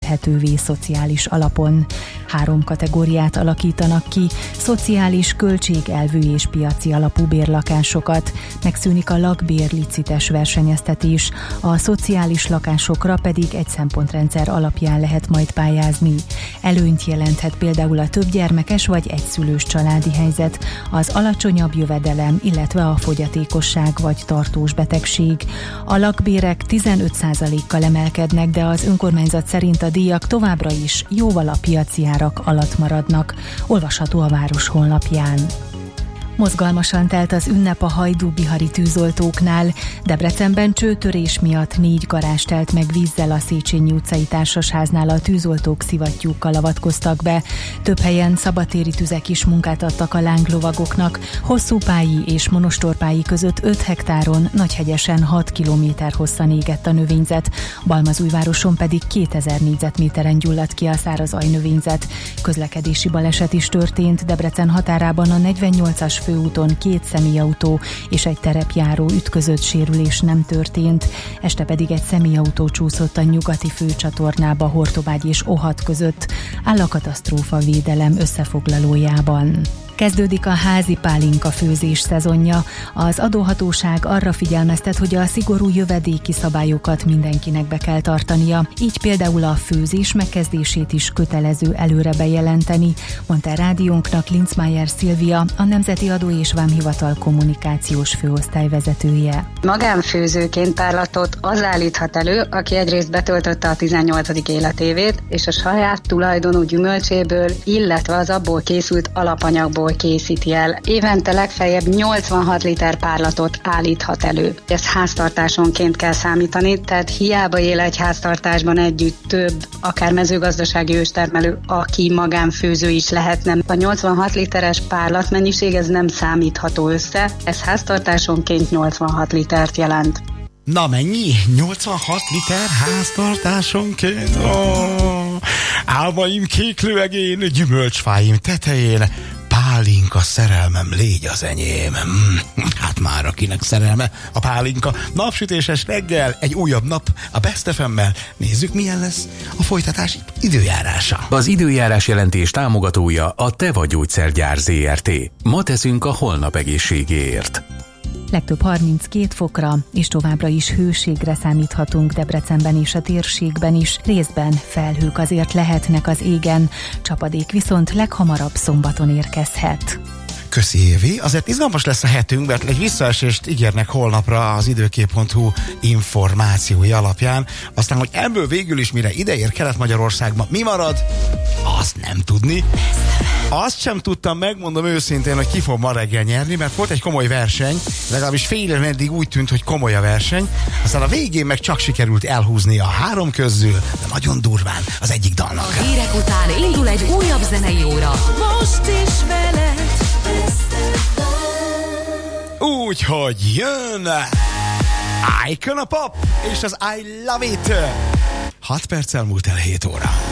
fizethetővé szociális alapon. 3 kategóriát alakítanak ki: szociális, költségelvű és piaci alapú bérlakásokat. Megszűnik a lakbérlicites versenyeztetés, a szociális lakásokra pedig egy szempontrendszer alapján lehet majd pályázni. Előnyt jelenthet például a többgyermekes vagy egyszülős családi helyzet, az alacsonyabb jövedelem, illetve a fogyatékosság vagy tartós betegség. A lakbérek 15%-kal emelkednek, de az önkormányzat szerint a díjak továbbra is jóval a piaci árak alatt maradnak. Olvasható a város honlapján. Mozgalmasan telt az ünnep a hajdú-bihari tűzoltóknál. Debrecenben csőtörés miatt 4 garázs telt meg vízzel, a Széchenyi utcai társasháznál a tűzoltók szivattyúkkal avatkoztak be. Több helyen szabadtéri tüzek is munkát adtak a lánglovagoknak. Hosszúpályi és Monostorpályi között 5 hektáron, Nagyhegyesen 6 kilométer hosszan égett a növényzet. Balmazújvároson pedig 2000 négyzetméteren gyulladt ki a száraz ajnövényzet. Közlekedési baleset is történt. Debrecen határában a 48-as főúton 2 személyautó és egy terepjáró ütközött, sérülés nem történt. Este pedig egy személyautó csúszott a nyugati főcsatornába Hortobágy és Ohat között, áll a katasztrófa védelem összefoglalójában. Kezdődik a házi pálinka főzés szezonja. Az adóhatóság arra figyelmeztet, hogy a szigorú jövedéki szabályokat mindenkinek be kell tartania, így például a főzés megkezdését is kötelező előre bejelenteni, mondta rádiónknak Linzmeier Szilvia, a Nemzeti Adó és Vámhivatal kommunikációs főosztályvezetője. Magánfőzőként tárlatot az állíthat elő, aki egyrészt betöltötte a 18. életévét, és a saját tulajdonú gyümölcséből, illetve az abból készült alapanyagból készíti el. Évente legfeljebb 86 liter párlatot állíthat elő. Ezt háztartásonként kell számítani, tehát hiába él egy háztartásban együtt több, akár mezőgazdasági őstermelő, aki magánfőző is lehetne. A 86 literes párlatmennyiség ez nem számítható össze, ez háztartásonként 86 litert jelent. Na mennyi? 86 liter háztartásonként? Álmaim kéklőegén, gyümölcsfáim tetején, pálinka szerelmem, légy az enyém. Hát már akinek szerelme a pálinka. Napsütéses reggel, egy újabb nap a Best FM-mel. Nézzük, milyen lesz a folytatás időjárása. Az időjárás jelentés támogatója a Teva Gyógyszergyár Zrt. Ma teszünk a holnap egészségéért. Legtöbb 32 fokra, és továbbra is hőségre számíthatunk Debrecenben és a térségben is. Részben felhők azért lehetnek az égen, csapadék viszont leghamarabb szombaton érkezhet. Köszi, Évi. Azért izgalmas lesz a hetünk, mert egy visszaesést ígérnek holnapra az időkép.hu információi alapján. Aztán, hogy ebből végül is mire ideér Kelet-Magyarországban, mi marad, azt nem tudni. Azt sem tudtam, megmondom őszintén, hogy ki fog ma reggel nyerni, mert volt egy komoly verseny, legalábbis fél meddig úgy tűnt, hogy komoly a verseny, aztán a végén meg csak sikerült elhúzni a 3 közül, de nagyon durván az egyik dalnak. A hírek után indul egy újabb zenei óra. Most is veled. Úgyhogy jön Icon a Pop és az I Love It. 6 perccel múlt el 7 óra.